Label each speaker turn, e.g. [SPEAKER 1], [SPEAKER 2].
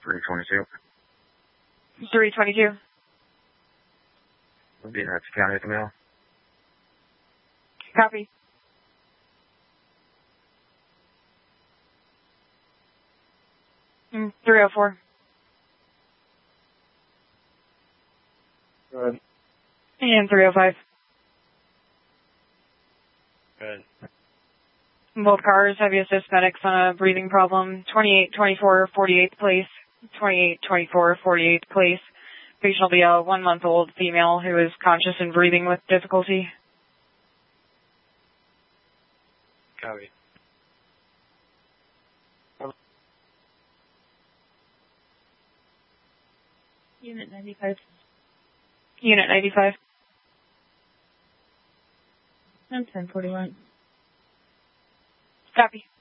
[SPEAKER 1] 322.
[SPEAKER 2] 322.
[SPEAKER 1] We'll be in Hudson County with the mail.
[SPEAKER 2] Copy. Mm, 304.
[SPEAKER 1] Go ahead.
[SPEAKER 2] And 305.
[SPEAKER 1] Good.
[SPEAKER 2] Both cars, heavy assist medics on a breathing problem. 2824 48th place. 2824 48th place. Patient will be a 1-month-old female who is conscious and breathing with difficulty.
[SPEAKER 1] Copy.
[SPEAKER 3] Unit 95.
[SPEAKER 2] Unit 95.
[SPEAKER 3] 1041.
[SPEAKER 2] Copy.